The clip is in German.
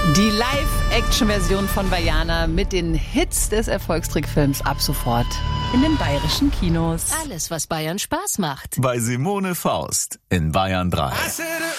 Die Live-Action-Version von Vaiana mit den Hits des Erfolgstrickfilms ab sofort in den bayerischen Kinos. Alles, was Bayern Spaß macht. Bei Simone Faust in Bayern 3.